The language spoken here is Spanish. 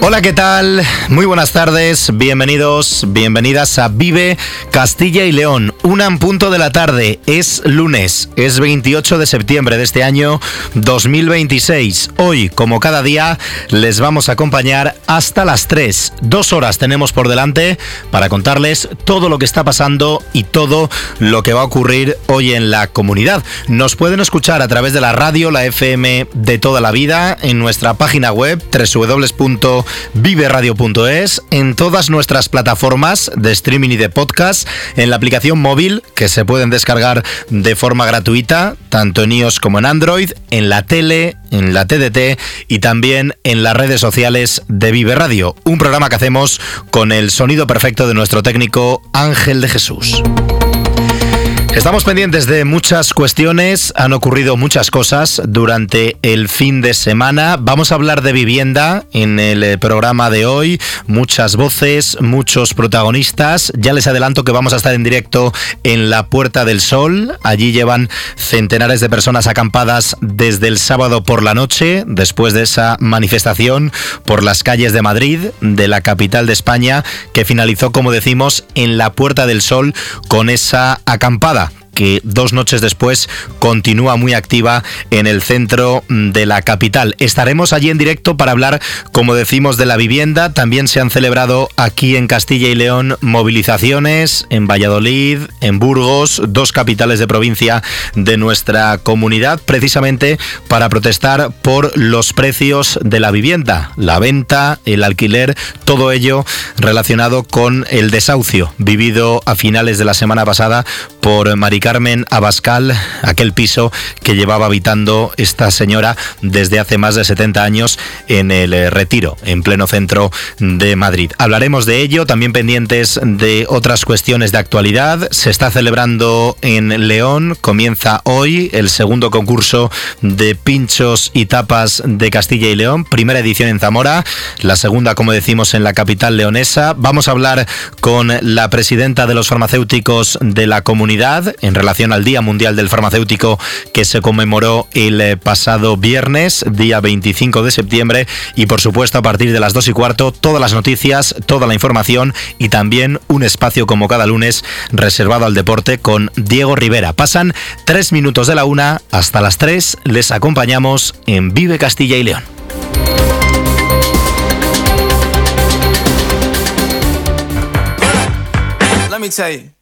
Hola, ¿qué tal? Muy buenas tardes, bienvenidos, bienvenidas a Vive Castilla y León. 1:00 p.m, es lunes, es 28 de septiembre de este año 2026. Hoy, como cada día, les vamos a acompañar hasta las 3. 2 horas tenemos por delante para contarles todo lo que está pasando y todo lo que va a ocurrir hoy en la comunidad. Nos pueden escuchar a través de la radio, la FM de toda la vida, en nuestra página web www.viveradio.es, en todas nuestras plataformas de streaming y de podcast, en la aplicación móvil que se pueden descargar de forma gratuita, tanto en iOS como en Android, en la tele, en la TDT y también en las redes sociales de Vive Radio, un programa que hacemos con el sonido perfecto de nuestro técnico Ángel de Jesús. Estamos pendientes de muchas cuestiones, han ocurrido muchas cosas durante el fin de semana. Vamos a hablar de vivienda en el programa de hoy, muchas voces, muchos protagonistas. Ya les adelanto que vamos a estar en directo en la Puerta del Sol. Allí llevan centenares de personas acampadas desde el sábado por la noche, después de esa manifestación por las calles de Madrid, de la capital de España, que finalizó, como decimos, en la Puerta del Sol con esa acampada que 2 noches después continúa muy activa en el centro de la capital. Estaremos allí en directo para hablar, como decimos, de la vivienda. También se han celebrado aquí en Castilla y León movilizaciones en Valladolid, en Burgos, 2 capitales de provincia de nuestra comunidad, precisamente para protestar por los precios de la vivienda, la venta, el alquiler, todo ello relacionado con el desahucio vivido a finales de la semana pasada por Mari Carmen Abascal, aquel piso que llevaba habitando esta señora desde hace más de 70 años en el Retiro, en pleno centro de Madrid. Hablaremos de ello, también pendientes de otras cuestiones de actualidad. Se está celebrando en León, comienza hoy el segundo concurso de pinchos y tapas de Castilla y León, primera edición en Zamora, la segunda, como decimos, en la capital leonesa. Vamos a hablar con la presidenta de los farmacéuticos de la comunidad en relación al Día Mundial del Farmacéutico que se conmemoró el pasado viernes, día 25 de septiembre, y por supuesto a partir de las 2:15 todas las noticias, toda la información y también un espacio como cada lunes reservado al deporte con Diego Rivera. Pasan 3 minutos de la 1, hasta las 3 les acompañamos en Vive Castilla y León. Let me tell you.